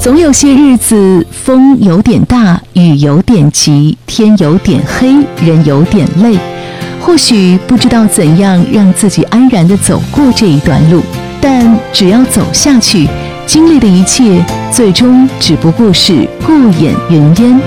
总有些日子，风有点大，雨有点急，天有点黑，人有点累。或许不知道怎样让自己安然地走过这一段路，但只要走下去，经历的一切最终只不过是过眼云烟。